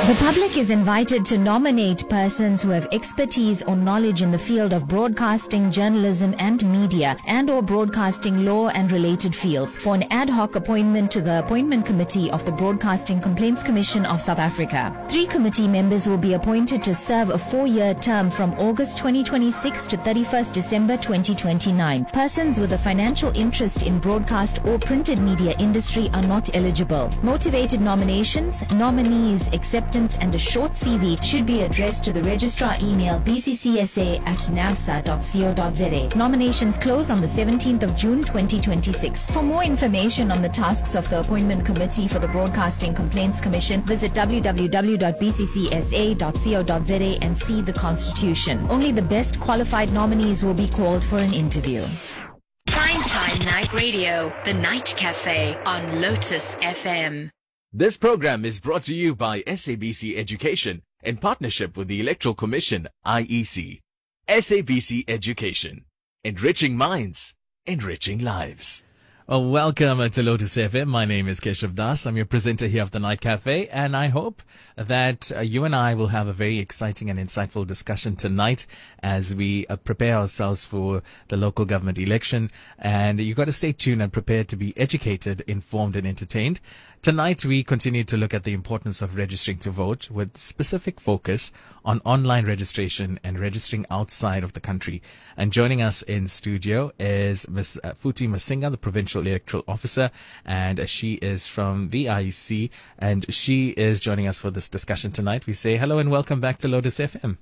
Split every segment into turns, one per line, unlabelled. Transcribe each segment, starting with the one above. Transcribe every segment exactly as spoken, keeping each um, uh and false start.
The public is invited to nominate persons who have expertise or knowledge in the field of broadcasting, journalism and media and or broadcasting law and related fields for an ad hoc appointment to the Appointment Committee of the Broadcasting Complaints Commission of South Africa. Three committee members will be appointed to serve a four-year term from August twenty twenty-six to thirty-first December twenty twenty-nine. Persons with a financial interest in broadcast or printed media industry are not eligible. Motivated nominations, nominees, acceptance and a short C V should be addressed to the registrar email b c c s a at navsa dot co dot z a. Nominations close on the seventeenth of June twenty twenty-six. For more information on the tasks of the Appointment Committee for the Broadcasting Complaints Commission, visit w w w dot b c c s a dot co dot z a and see the Constitution. Only the best qualified nominees will be called for an interview.
Primetime Night Radio, The Night Cafe on Lotus F M.
This program is brought to you by S A B C Education in partnership with the Electoral Commission, I E C. S A B C Education. Enriching minds, enriching lives.
Well, welcome to Lotus F M. My name is Keshav Das. I'm your presenter here of the Night Cafe, and I hope that uh, you and I will have a very exciting and insightful discussion tonight as we uh, prepare ourselves for the local government election. And you've got to stay tuned and prepared to be educated, informed, and entertained. Tonight, we continue to look at the importance of registering to vote with specific focus on online registration and registering outside of the country. And joining us in studio is Miz Futhi Masinga, the Provincial Electoral Officer, and uh, she is from the I E C, and she is joining us for this discussion tonight. We say hello and welcome back to Lotus F M.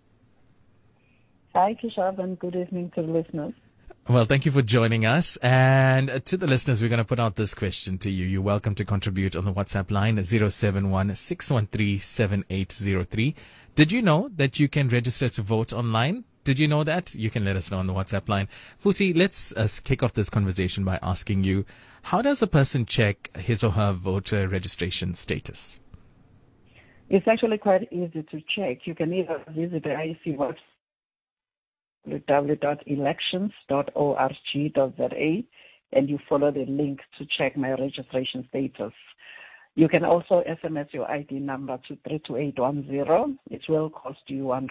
Hi, Keshav, and good evening to the listeners.
Well, thank you for joining us. And to the listeners, we're going to put out this question to you. You're welcome to contribute on the WhatsApp line zero seven one, six one three, seven eight zero three. Did you know that you can register to vote online? Did you know that? You can let us know on the WhatsApp line. Futhi, let's uh, kick off this conversation by asking you, how does a person check his or her voter registration status?
It's actually quite easy to check. You can either visit the I E C website, w w w dot elections dot org dot z a, and you follow the link to check my registration status. You can also S M S your I D number to three two eight one zero. It will cost you one.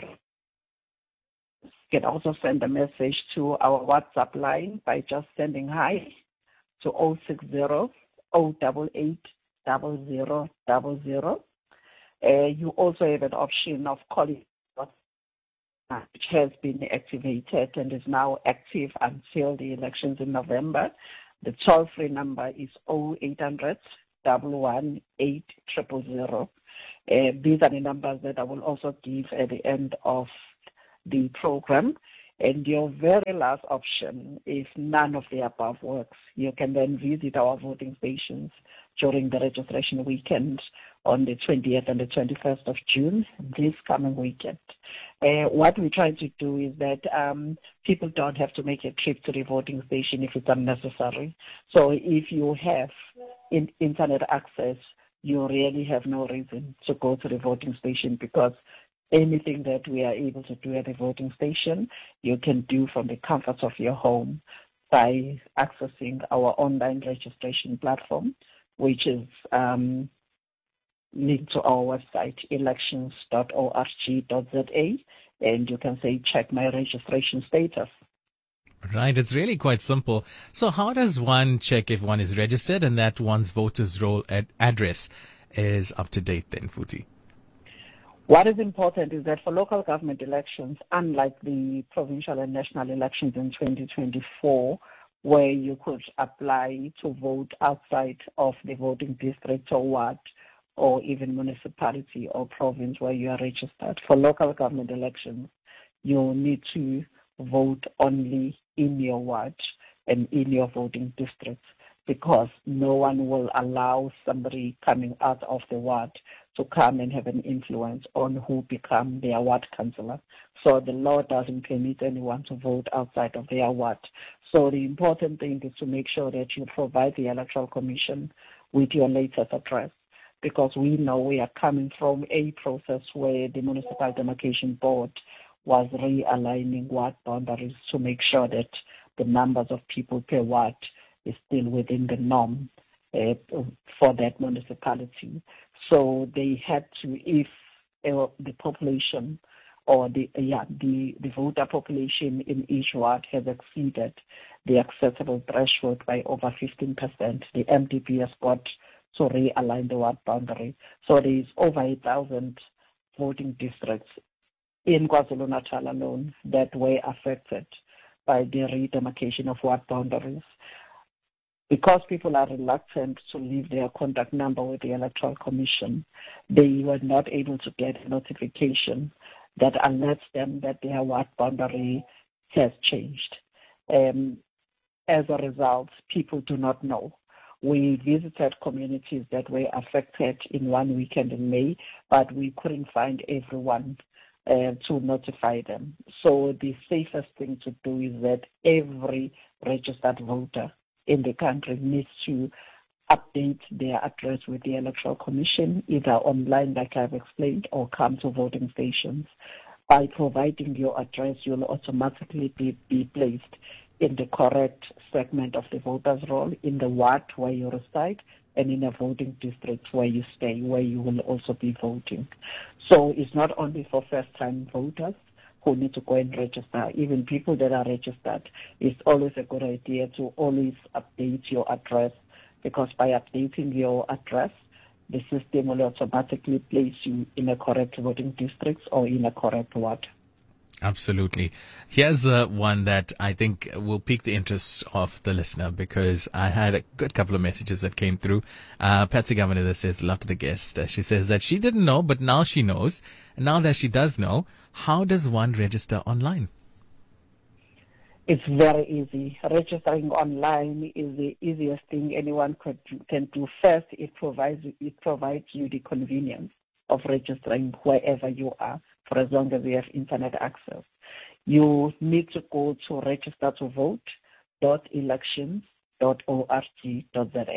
You can also send a message to our WhatsApp line by just sending hi to zero six zero, zero eight eight, zero zero zero zero. Uh, you also have an option of calling, which has been activated and is now active until the elections in November. The toll-free number is zero eight hundred, one one eight, zero zero zero. Uh, these are the numbers that I will also give at the end of the program. And your very last option, if none of the above works, you can then visit our voting stations during the registration weekend on the twentieth and the twenty-first of June, this coming weekend. Uh, what we try to do is that um, people don't have to make a trip to the voting station if it's unnecessary. So if you have in- internet access, you really have no reason to go to the voting station, because anything that we are able to do at the voting station, you can do from the comfort of your home by accessing our online registration platform, which is um, linked to our website, elections dot org dot z a, and you can say, check my registration status.
Right, it's really quite simple. So how does one check if one is registered and that one's voter's roll ad- address is up to date then, Futhi?
What is important is that for local government elections, unlike the provincial and national elections in twenty twenty-four, where you could apply to vote outside of the voting district or ward, or even municipality or province where you are registered, for local government elections, you need to vote only in your ward and in your voting district, because no one will allow somebody coming out of the ward to come and have an influence on who become their ward councillor. So the law doesn't permit anyone to vote outside of their ward. So the important thing is to make sure that you provide the Electoral Commission with your latest address, because we know we are coming from a process where the Municipal Demarcation Board was realigning ward boundaries to make sure that the numbers of people per ward is still within the norm uh, for that municipality. So they had to, if uh, the population or the yeah the, the voter population in each ward has exceeded the accessible threshold by over fifteen percent, the M D P has got to realign the ward boundary. So there is over a thousand voting districts in KwaZulu-Natal alone that were affected by the redemarcation of ward boundaries. Because people are reluctant to leave their contact number with the Electoral Commission, they were not able to get a notification that alerts them that their ward boundary has changed. Um, as a result, people do not know. We visited communities that were affected in one weekend in May, but we couldn't find everyone uh, to notify them. So the safest thing to do is that every registered voter in the country needs to update their address with the Electoral Commission, either online, like I've explained, or come to voting stations. By providing your address, you'll automatically be, be placed in the correct segment of the voter's roll, in the ward where you reside, and in a voting district where you stay, where you will also be voting. So it's not only for first-time voters who need to go and register. Even people that are registered, it's always a good idea to always update your address, because by updating your address, the system will automatically place you in a correct voting district or in a correct ward.
Absolutely. Here's uh, one that I think will pique the interest of the listener, because I had a good couple of messages that came through. Uh, Patsy Governor says, love to the guest. Uh, she says that she didn't know, but now she knows. And now that she does know, how does one register online?
It's very easy. Registering online is the easiest thing anyone could, can do. First, it provides it provides you the convenience of registering wherever you are, for as long as you have internet access. You need to go to register to vote dot elections dot org dot za.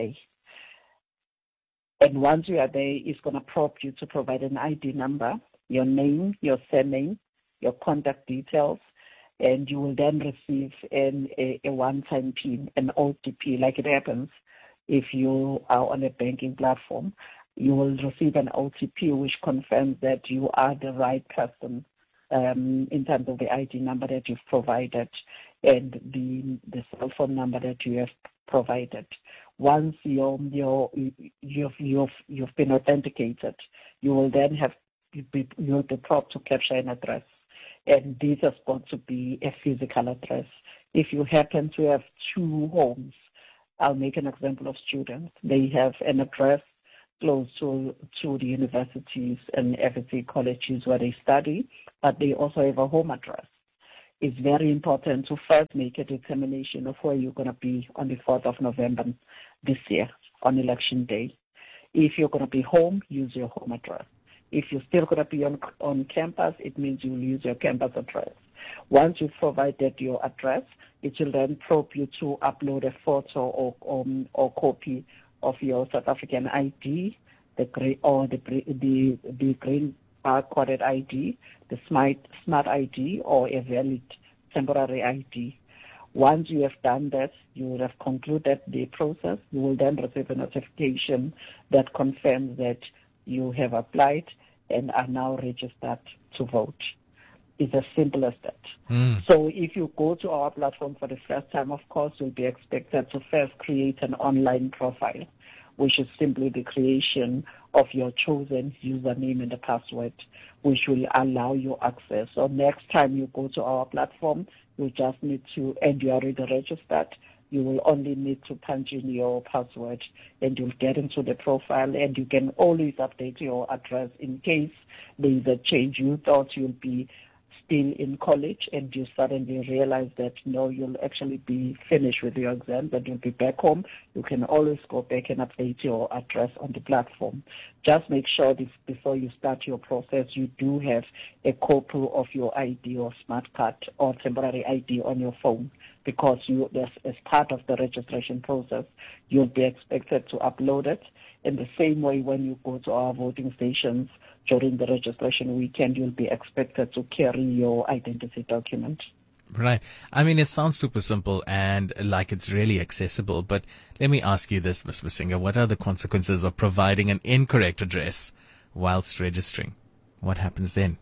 And once you are there, it's going to prompt you to provide an I D number, your name, your surname, your contact details, and you will then receive an, a, a one-time PIN, an O T P, like it happens if you are on a banking platform. You will receive an O T P which confirms that you are the right person um, in terms of the I D number that you've provided and the the cell phone number that you have provided. Once you're, you're, you've, you've, you've been authenticated, you will then have you'll be prompted to capture an address. And this is going to be a physical address. If you happen to have two homes, I'll make an example of students. They have an address close to, to the universities and F S A colleges where they study, but they also have a home address. It's very important to first make a determination of where you're going to be on the fourth of November this year on election day. If you're going to be home, use your home address. If you're still going to be on, on campus, it means you'll use your campus address. Once you've provided your address, it will then prompt you to upload a photo or, or, or copy of your South African I D, the green, or the, the, the green barcoded I D, the smart, smart I D, or a valid temporary I D. Once you have done that, you will have concluded the process. You will then receive a notification that confirms that you have applied and are now registered to vote. It's as simple as that. Mm. So if you go to our platform for the first time, of course, you'll be expected to first create an online profile, which is simply the creation of your chosen username and the password, which will allow you access. So next time you go to our platform, you just need to, and you are already registered, you will only need to punch in your password and you'll get into the profile, and you can always update your address in case there is a change. You thought you'll be still in college and you suddenly realize that no, you'll actually be finished with your exams and you'll be back home. You can always go back and update your address on the platform. Just make sure that before you start your process, you do have a copy of your I D or smart card or temporary I D on your phone, because you, as part of the registration process, you'll be expected to upload it. In the same way, when you go to our voting stations during the registration weekend, you'll be expected to carry your identity document.
Right. I mean, it sounds super simple and like it's really accessible, but let me ask you this, Miz Masinga, what are the consequences of providing an incorrect address whilst registering? What happens then?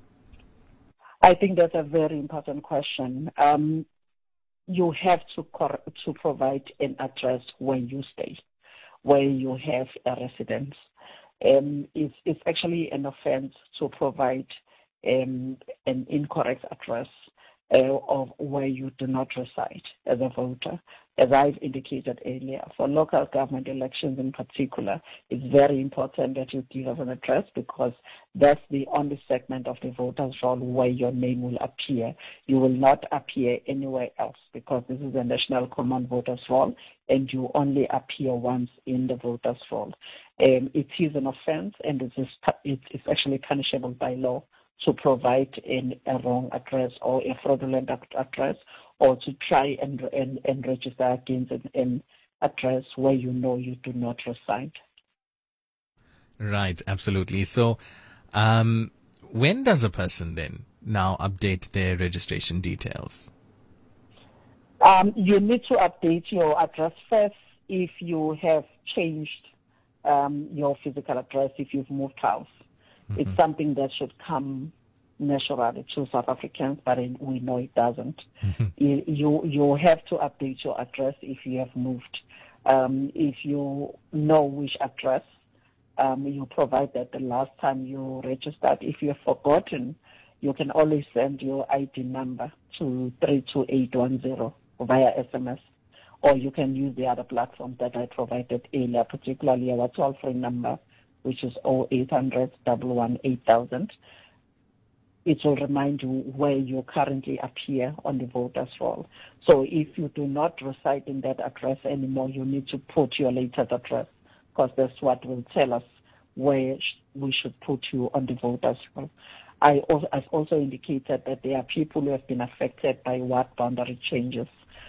I think that's a very important question. Um, you have to cor- to provide an address where you stay, where you have a residence. Um, it's, it's actually an offense to provide um, an incorrect address uh, of where you do not reside as a voter. As I've indicated earlier, for local government elections in particular, it's very important that you give us an address because that's the only segment of the voters' roll where your name will appear. You will not appear anywhere else because this is a national common voters' roll and you only appear once in the voters' roll. Um, it is an offense and it is, it is actually punishable by law to provide an, a wrong address or a fraudulent address, or to try and and, and register against an, an address where you know you do not reside.
Right, absolutely. So, um, when does a person then now update their registration details?
Um, you need to update your address first if you have changed um, your physical address, if you've moved house. Mm-hmm. It's something that should come naturally to South Africans, but we know it doesn't. Mm-hmm. You, you you have to update your address if you have moved. Um, if you know which address, um, you provide that the last time you registered. If you have forgotten, you can always send your I D number to three two eight one zero via S M S, or you can use the other platforms that I provided earlier, particularly our toll-free number, which is oh eight hundred, one one eight thousand. It will remind you where you currently appear on the voters' roll. So if you do not reside in that address anymore, you need to put your latest address because that's what will tell us where we should put you on the voters' roll. I also, I've also indicated that there are people who have been affected by ward boundary changes.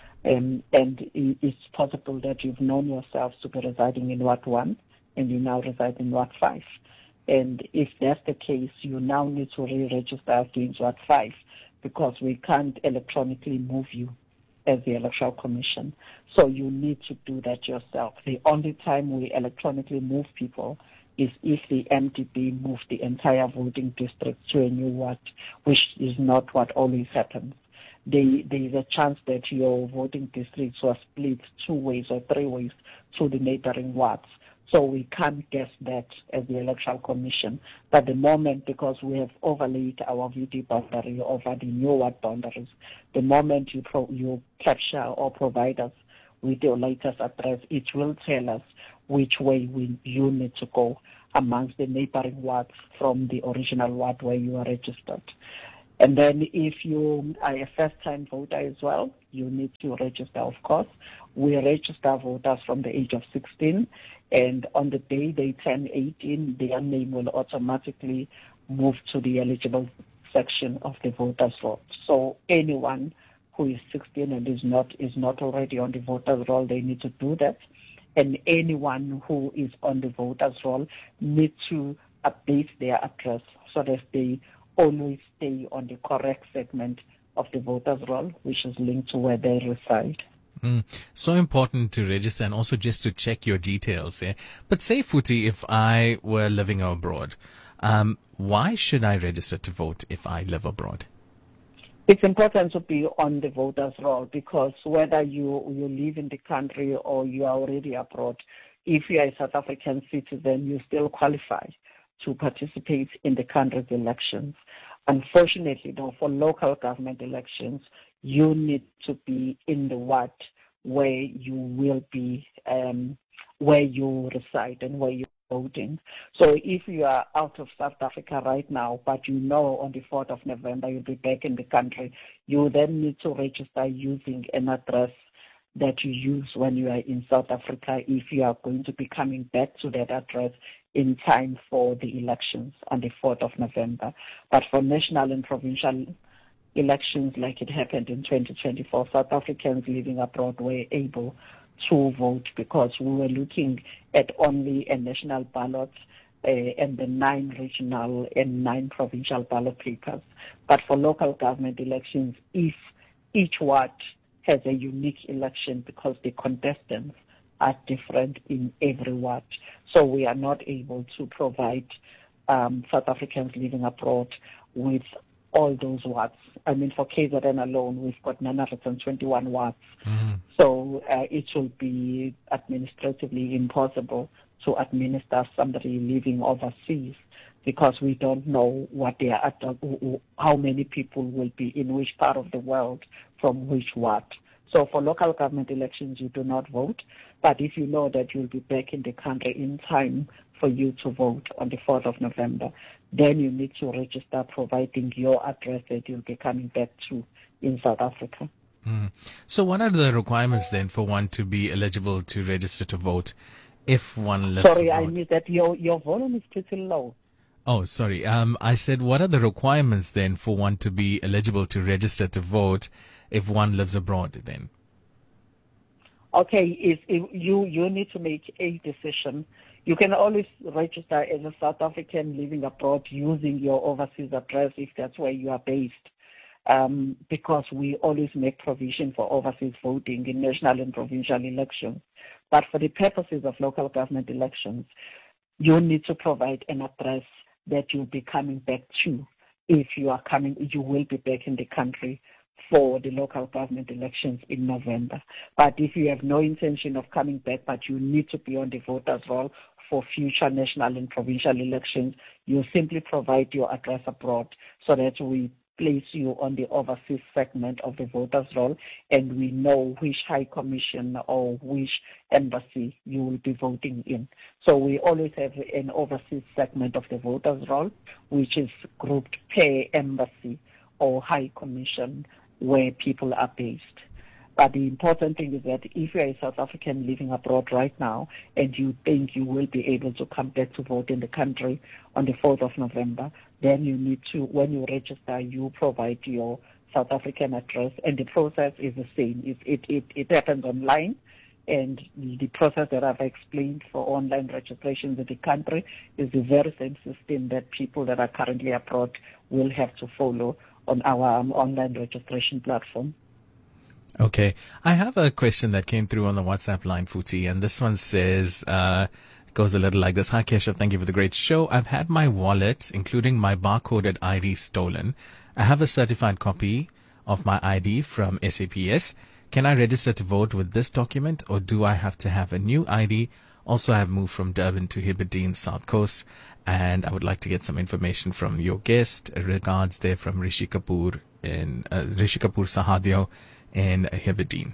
Um, and it's possible that you've known yourselves to be residing in Ward one and you now reside in Ward five. And if that's the case, you now need to re-register against Ward five because we can't electronically move you as the Electoral Commission. So you need to do that yourself. The only time we electronically move people is if the M D B moves the entire voting district to a new ward, which is not what always happens. There is a chance that your voting districts were split two ways or three ways to the neighboring wards. So we can't guess that as the Electoral Commission. But the moment, because we have overlaid our V D boundary over the new ward boundaries, the moment you pro, you capture or provide us with your latest address, it will tell us which way we, you need to go amongst the neighboring wards from the original ward where you are registered. And then if you are a first-time voter as well, you need to register, of course. We register voters from the age of sixteen, and on the day they turn eighteen, their name will automatically move to the eligible section of the voters' roll. So anyone who is sixteen and is not is not already on the voters' roll, they need to do that. And anyone who is on the voters' roll needs to update their address so that they always stay on the correct segment of the voters' roll, which is linked to where they reside.
Mm. So important to register and also just to check your details. Eh? But say, Futhi, if I were living abroad, um, why should I register to vote if I live abroad?
It's important to be on the voters' roll because whether you, you live in the country or you are already abroad, if you are a South African citizen, you still qualify to participate in the country's elections. Unfortunately, though, for local government elections, you need to be in the ward where you will be, um, where you reside and where you're voting. So if you are out of South Africa right now, but you know on the fourth of November you'll be back in the country, you then need to register using an address that you use when you are in South Africa if you are going to be coming back to that address in time for the elections on the fourth of November. But for national and provincial elections like it happened in twenty twenty-four, South Africans living abroad were able to vote because we were looking at only a national ballot uh, and the nine regional and nine provincial ballot papers. But for local government elections, if each ward has a unique election because the contestants are different in every ward, so we are not able to provide um, South Africans living abroad with all those wards. I mean, for K Z N alone, we've got nine hundred twenty-one wards. Mm-hmm. So uh, it will be administratively impossible to administer somebody living overseas, because we don't know what they are, how many people will be in which part of the world from which ward. So for local government elections, you do not vote. But if you know that you'll be back in the country in time for you to vote on the fourth of November, then you need to register, providing your address that you'll be coming back to in South Africa.
Mm. So what are the requirements then for one to be eligible to register to vote if one lives
Sorry,
abroad?
I missed that. Your, your volume is pretty low.
Oh, sorry. Um, I said, what are the requirements then for one to be eligible to register to vote if one lives abroad then?
Okay, if, if you, you need to make a decision. You can always register as a South African living abroad using your overseas address if that's where you are based, um, because we always make provision for overseas voting in national and provincial elections. But for the purposes of local government elections, you need to provide an address that you'll be coming back to if you are coming, you will be back in the country for the local government elections in November. But if you have no intention of coming back, but you need to be on the voters roll for future national and provincial elections, you simply provide your address abroad so that we place you on the overseas segment of the voters roll, and we know which high commission or which embassy you will be voting in. So we always have an overseas segment of the voters roll, which is grouped per embassy or high commission where people are based. But the important thing is that if you're a South African living abroad right now and you think you will be able to come back to vote in the country on the fourth of November, then you need to, when you register, you provide your South African address, and the process is the same. It, it, it, it happens online, and the process that I've explained for online registrations in the country is the very same system that people that are currently abroad will have to follow on our um, online registration platform.
Okay. I have a question that came through on the WhatsApp line, Futhi, and this one says, uh, goes a little like this. Hi, Keshav. Thank you for the great show. I've had my wallet, including my barcoded I D, stolen. I have a certified copy of my I D from S A P S. Can I register to vote with this document, or do I have to have a new I D? Also, I have moved from Durban to Heberden, South Coast, and I would like to get some information from your guest. Regards there from Rishi Kapoor in uh, Rishi Kapoor Sahadio in Heberden.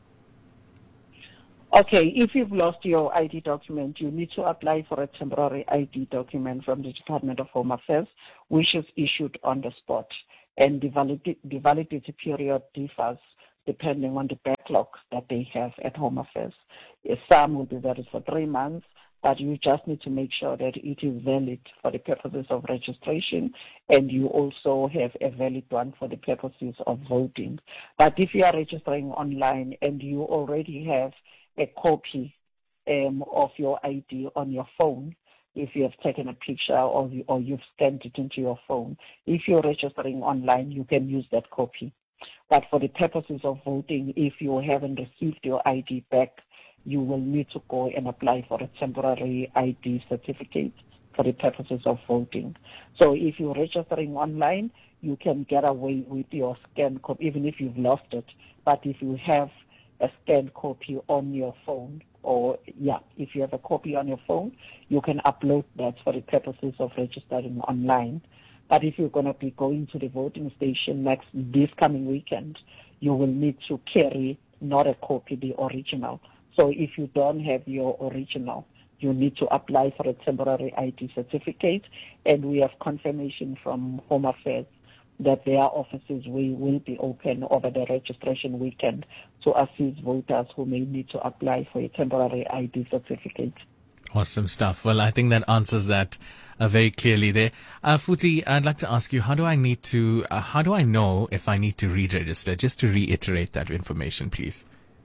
Okay, if you've lost your I D document, you need to apply for a temporary I D document from the Department of Home Affairs, which is issued on the spot. And the validity, the validity period differs depending on the backlog that they have at Home Affairs. Some will be valid for three months, but you just need to make sure that it is valid for the purposes of registration, and you also have a valid one for the purposes of voting. But if you are registering online and you already have a copy um, of your I D on your phone, if you have taken a picture or, you, or you've scanned it into your phone, if you're registering online, you can use that copy. But for the purposes of voting, if you haven't received your I D back, you will need to go and apply for a temporary I D certificate for the purposes of voting. So if you're registering online, you can get away with your scanned copy, even if you've lost it. But if you have a scanned copy on your phone, or yeah, if you have a copy on your phone, you can upload that for the purposes of registering online. But if you're going to be going to the voting station next this coming weekend, you will need to carry not a copy, the original. So if you don't have your original, you need to apply for a temporary I D certificate, and we have confirmation from Home Affairs that their offices will, will be open over the registration weekend to assist voters who may need to apply for a temporary I D certificate.
Awesome stuff. Well, I think that answers that uh, very clearly there. Uh, Futhi, I'd like to ask you, how do I need to, uh, how do I know if I need to re-register? Just to reiterate that information, please.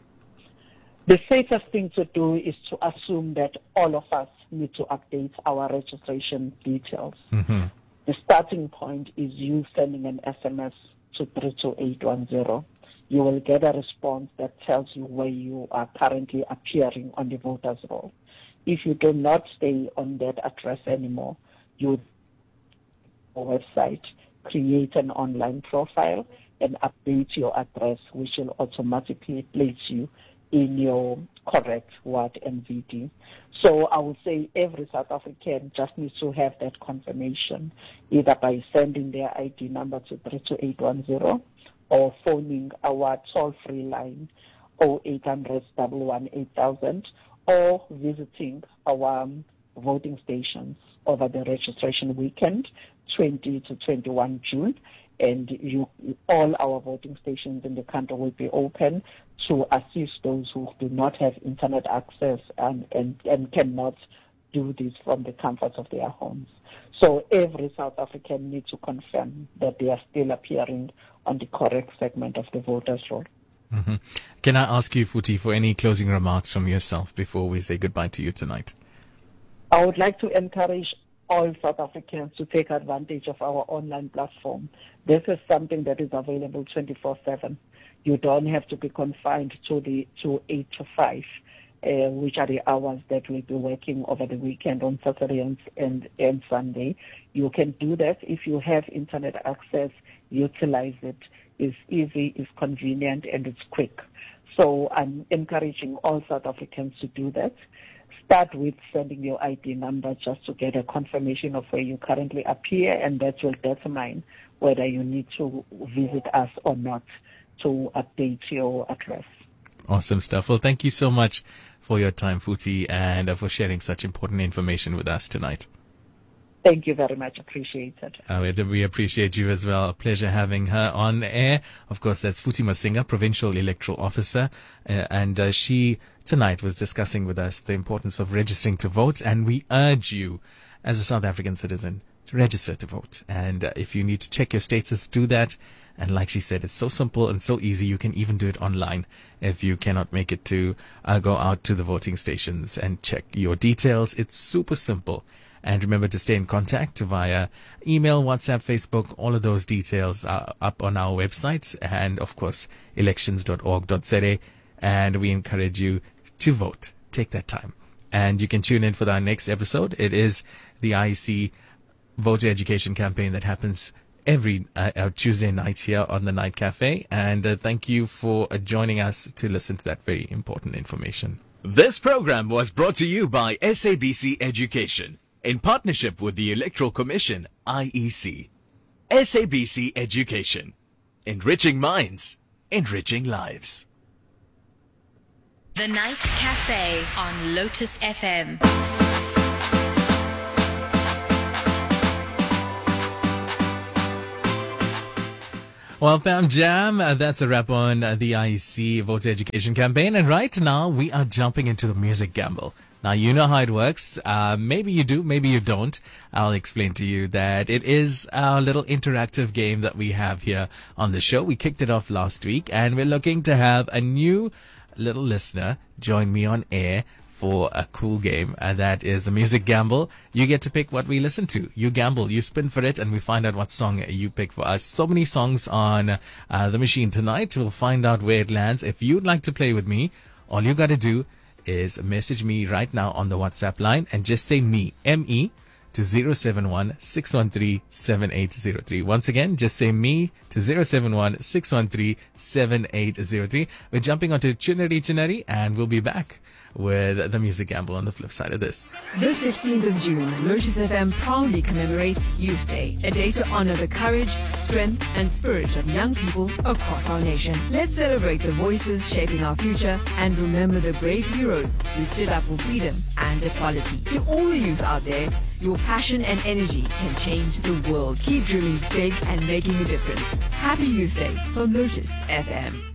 The safest thing to do is to assume that all of us need to update our registration details. Mm-hmm. The starting point is you sending an S M S to three two eight one zero. You will get a response that tells you where you are currently appearing on the voters roll. If you do not stay on that address anymore, you website, create an online profile, and update your address, which will automatically place you in your correct ward M V D. So I would say every South African just needs to have that confirmation, either by sending their I D number to three two eight one zero or phoning our toll-free line oh eight hundred, one one eight thousand, or visiting our um, voting stations over the registration weekend, twentieth to twenty-first June. And you, all our voting stations in the country will be open to assist those who do not have internet access and, and, and cannot do this from the comfort of their homes. So every South African needs to confirm that they are still appearing on the correct segment of the voters' roll.
Mm-hmm. Can I ask you, Futhi, for any closing remarks from yourself before we say goodbye to you tonight?
I would like to encourage all South Africans to take advantage of our online platform. This is something that is available twenty-four seven. You don't have to be confined to the to eight to five, uh, which are the hours that we'll be working over the weekend on Saturday and, and, and Sunday. You can do that. If you have internet access, utilize it. It's easy, it's convenient, and it's quick. So I'm encouraging all South Africans to do that. Start with sending your I D number just to get a confirmation of where you currently appear, and that will determine whether you need to visit us or not to update your address.
Awesome stuff. Well, thank you so much for your time, Futhi, and uh, for sharing such important information with us tonight.
Thank you very much. Appreciate it.
Uh, we, we appreciate you as well. A pleasure having her on air. Of course, that's Futhi Masinga, Provincial Electoral Officer. Uh, and uh, she tonight was discussing with us the importance of registering to vote. And we urge you, as a South African citizen, to register to vote. And uh, if you need to check your status, do that. And like she said, it's so simple and so easy. You can even do it online if you cannot make it to uh, go out to the voting stations and check your details. It's super simple. And remember to stay in contact via email, WhatsApp, Facebook. All of those details are up on our website and, of course, elections dot org dot z a. And we encourage you to vote. Take that time. And you can tune in for our next episode. It is the I E C voter education campaign that happens every uh, uh, Tuesday night here on the Night Cafe. And uh, thank you for uh, joining us to listen to that very important information.
This program was brought to you by S A B C Education, in partnership with the Electoral Commission, I E C. S A B C Education. Enriching minds, enriching lives.
The Night Cafe on Lotus F M.
Well, fam jam, uh, that's a wrap on uh, the I E C voter education campaign. And right now, we are jumping into the music gamble. Now, you know how it works. Uh, maybe you do, maybe you don't. I'll explain to you that it is our little interactive game that we have here on the show. We kicked it off last week, and we're looking to have a new little listener join me on air for a cool game, and that is a music gamble. You get to pick what we listen to. You gamble, you spin for it, and we find out what song you pick for us. So many songs on uh, the machine tonight. We'll find out where it lands. If you'd like to play with me, all you got to do is message me right now on the WhatsApp line and just say me, M E, to zero seven one, six one three, seven eight zero three. Once again, just say me to zero seven one, six one three, seven eight zero three. We're jumping onto Chinari Chinari, and we'll be back with the music gamble on the flip side of this.
The sixteenth of June, Lotus F M proudly commemorates Youth Day, a day to honor the courage, strength, and spirit of young people across our nation. Let's celebrate the voices shaping our future and remember the brave heroes who stood up for freedom and equality. To all the youth out there, your passion and energy can change the world. Keep dreaming big and making a difference. Happy Youth Day from Lotus F M.